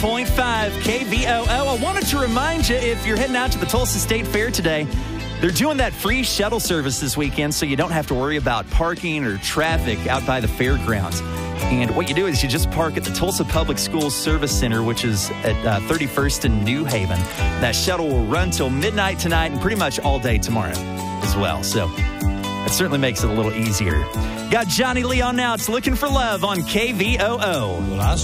KVOO. I wanted to remind you, if you're heading out to the Tulsa State Fair today, they're doing that free shuttle service this weekend, so you don't have to worry about parking or traffic out by the fairgrounds. And what you do is you just park at the Tulsa Public Schools Service Center, which is at 31st and New Haven. That shuttle will run till midnight tonight and pretty much all day tomorrow as well. So that certainly makes it a little easier. Got Johnny Lee on now. It's Looking for Love on KVOO.